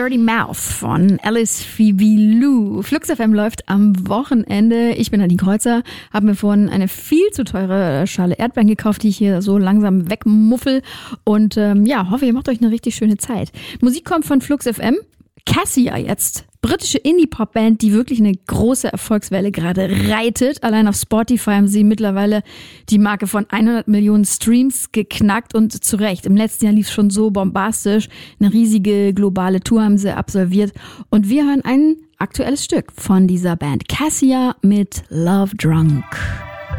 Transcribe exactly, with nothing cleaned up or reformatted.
Dirty Mouth von Alice Phoebe Lou. Flux F M läuft am Wochenende. Ich bin Nadine Kreuzer, habe mir vorhin eine viel zu teure Schale Erdbeeren gekauft, die ich hier so langsam wegmuffel. Und ähm, ja, hoffe, ihr macht euch eine richtig schöne Zeit. Musik kommt von Flux F M. Cassia jetzt. Britische Indie-Pop-Band, die wirklich eine große Erfolgswelle gerade reitet. Allein auf Spotify haben sie mittlerweile die Marke von hundert Millionen Streams geknackt und zu Recht. Im letzten Jahr lief es schon so bombastisch. Eine riesige globale Tour haben sie absolviert. Und wir hören ein aktuelles Stück von dieser Band. Cassia mit Love Drunk.